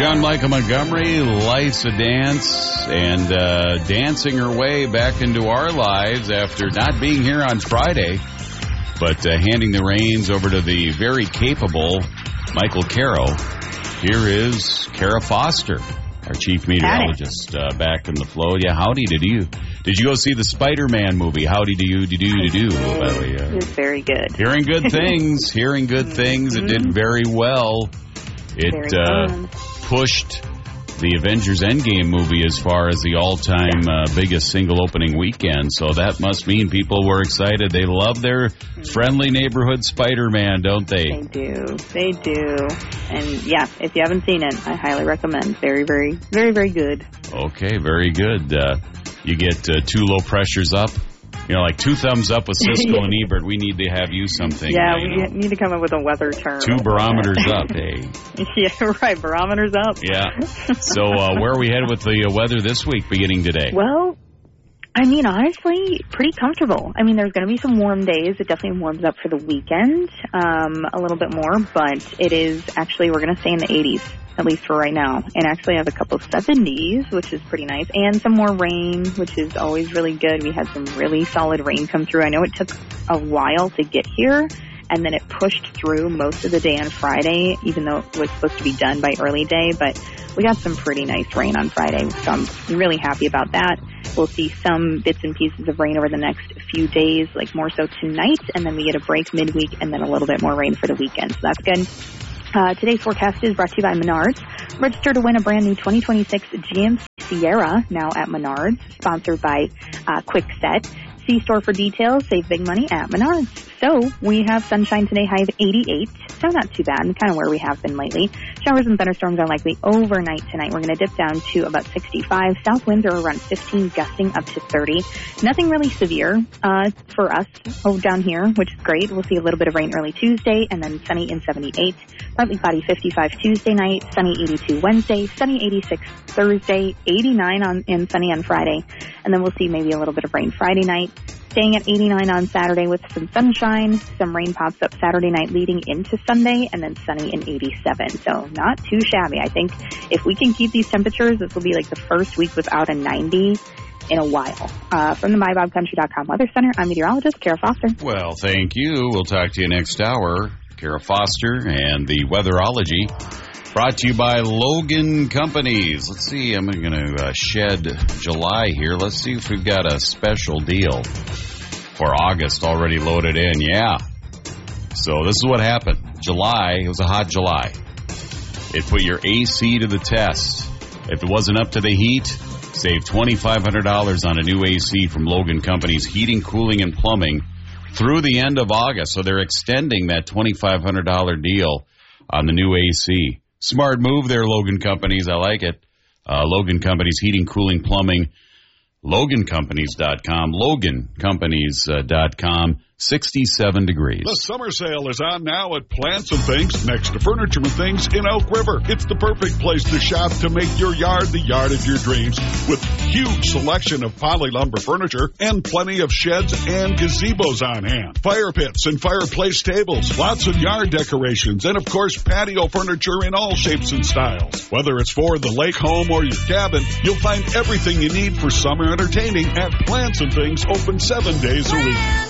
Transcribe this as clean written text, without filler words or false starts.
John Michael Montgomery, Life's a Dance, and dancing her way back into our lives after not being here on Friday, but handing the reins over to the very capable Michael Caro. Here is Kara Foster, our chief meteorologist, back in the flow. Yeah, howdy did you? Did you go see the Spider-Man movie? Howdy do you, by the way. It was very good. Hearing good things. It did very well. It pushed the Avengers Endgame movie as far as the all-time biggest single opening weekend. So that must mean people were excited. They love their friendly neighborhood Spider-Man, don't they? They do. And yeah, if you haven't seen it, I highly recommend. Very, very, very, very good. Okay, very good. You get 2 low pressures up. You know, like 2 thumbs up with Cisco and Ebert. We need to have you something. Yeah, we need to come up with a weather term. 2 barometers up, hey. Yeah, right. Barometers up. Yeah. So where are we headed with the weather this week beginning today? Well, I mean, honestly, pretty comfortable. I mean, there's going to be some warm days. It definitely warms up for the weekend a little bit more. But it is actually, we're going to stay in the 80s. At least for right now. And actually have a couple of 70s, which is pretty nice. And some more rain, which is always really good. We had some really solid rain come through. I know it took a while to get here, and then it pushed through most of the day on Friday, even though it was supposed to be done by early day. But we got some pretty nice rain on Friday, so I'm really happy about that. We'll see some bits and pieces of rain over the next few days, like more so tonight, and then we get a break midweek, and then a little bit more rain for the weekend. So that's good. Today's forecast is brought to you by Menards. Register to win a brand new 2026 GMC Sierra, now at Menards, sponsored by Kwikset. See store for details. Save big money at Menards. So we have sunshine today, high of 88. So not too bad, kind of where we have been lately. Showers and thunderstorms are likely overnight tonight. We're going to dip down to about 65. South winds are around 15, gusting up to 30. Nothing really severe for us down here, which is great. We'll see a little bit of rain early Tuesday, and then sunny in 78. Partly cloudy 55 Tuesday night, sunny 82 Wednesday, sunny 86 Thursday, 89 and sunny on Friday. And then we'll see maybe a little bit of rain Friday night. Staying at 89 on Saturday with some sunshine. Some rain pops up Saturday night leading into Sunday, and then sunny in 87. So not too shabby. I think if we can keep these temperatures, this will be like the first week without a 90 in a while. From the MyBobCountry.com Weather Center, I'm meteorologist Kara Foster. Well, thank you. We'll talk to you next hour. Kara Foster and the Weatherology. Brought to you by Logan Companies. Let's see, I'm going to shed July here. Let's see if we've got a special deal for August already loaded in. Yeah. So this is what happened. July, it was a hot July. It put your AC to the test. If it wasn't up to the heat, save $2,500 on a new AC from Logan Companies, heating, cooling, and plumbing through the end of August. So they're extending that $2,500 deal on the new AC. Smart move there, Logan Companies. I like it. Logan Companies, heating, cooling, plumbing. LoganCompanies.com. LoganCompanies.com. 67 degrees. The summer sale is on now at Plants and Things next to Furniture and Things in Elk River. It's the perfect place to shop to make your yard the yard of your dreams with huge selection of poly lumber furniture and plenty of sheds and gazebos on hand. Fire pits and fireplace tables, lots of yard decorations, and of course patio furniture in all shapes and styles. Whether it's for the lake home or your cabin, you'll find everything you need for summer entertaining at Plants and Things, open 7 days a week.